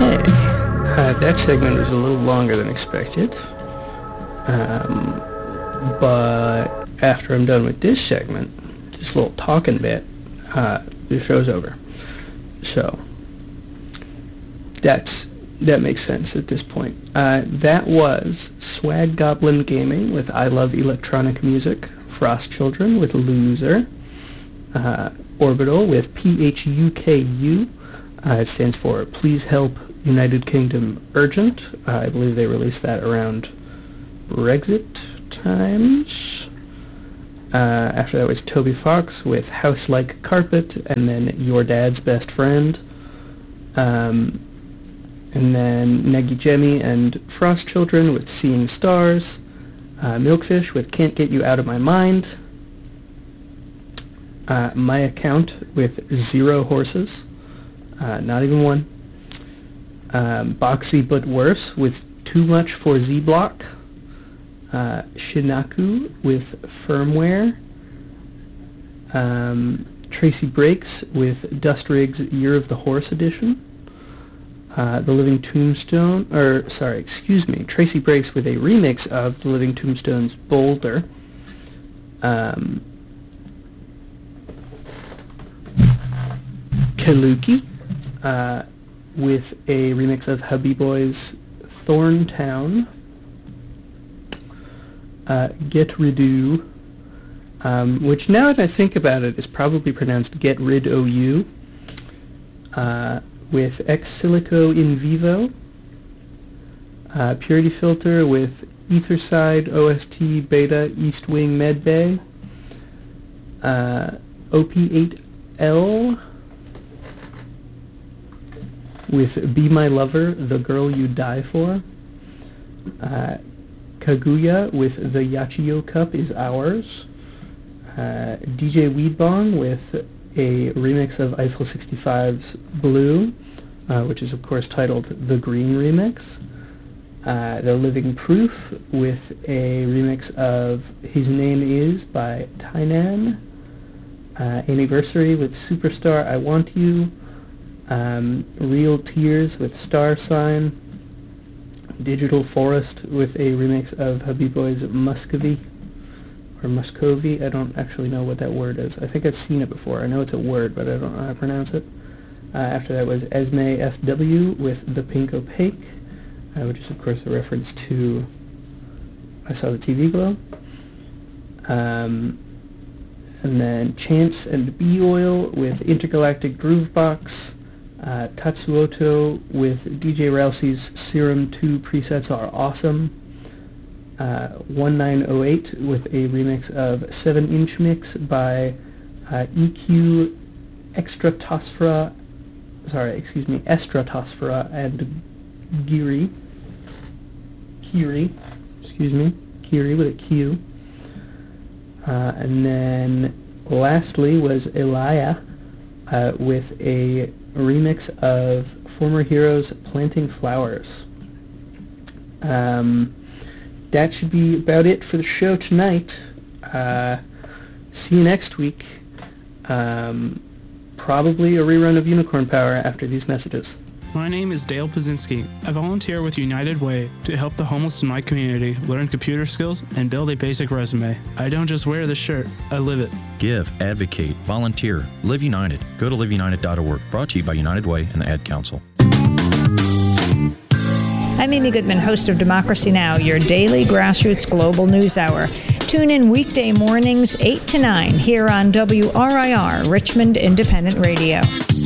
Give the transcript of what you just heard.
Okay, that segment was a little longer than expected, but after I'm done with this segment, this little talking bit, the show's over. So that makes sense at this point. That was Swag Goblin Gaming with I Love Electronic Music, Frost Children with Loser, Orbital with PHUKU. It stands for Please Help United Kingdom Urgent. I believe they released that around Brexit times. After that was Toby Fox with House Like Carpet, and then Your Dad's Best Friend. And then Negi Jemmy and Frost Children with Seeing Stars. Milkfish with Can't Get You Out of My Mind. My Account with Zero Horses. Not even one. Boxy But Worse with Too Much for Z-Block. Shinaku with Firmware. Tracy Breaks with Dust Rig's Year of the Horse edition. The Living Tombstone, Tracy Breaks with a remix of The Living Tombstone's Boulder. Kaluki with a remix of Hubby Boy's Thorntown. Get Ridu, which now that I think about it is probably pronounced Get Rid OU, with Ex Silico In Vivo. Purity Filter with Etherside, OST, Beta, East Wing, Medbay. OP8L with Be My Lover, The Girl You Die For. Kaguya with The Yachio Cup Is Ours. DJ Weedbong with a remix of Eiffel 65's Blue, which is of course titled The Green Remix. The Living Proof with a remix of His Name Is by Tainan. Anniversary with Superstar I Want You. Real Tears with Star Sign. Digital Forest with a remix of Hubby Boy's Muscovy, or Muscovy. I don't actually know what that word is. I think I've seen it before. I know it's a word, but I don't know how to pronounce it. After that was Esme FW with The Pink Opaque, which is of course a reference to I Saw the TV Glow. And then Chance and B-Oil with Intergalactic Groovebox. Tatsuoto with DJ Rousey's Serum 2 presets are awesome. 1908 with a remix of 7-inch Mix by EQ Estratosphera and Kiri with a Q. And then lastly was Elia with a remix of Former Heroes Planting Flowers. That should be about it for the show tonight. See you next week. Probably a rerun of Unicorn Power after these messages. My name is Dale Pazinski. I volunteer with United Way to help the homeless in my community learn computer skills and build a basic resume. I don't just wear the shirt, I live it. Give, advocate, volunteer, Live United. Go to liveunited.org. Brought to you by United Way and the Ad Council. I'm Amy Goodman, host of Democracy Now!, your daily grassroots global news hour. Tune in weekday mornings 8 to 9 here on WRIR, Richmond Independent Radio.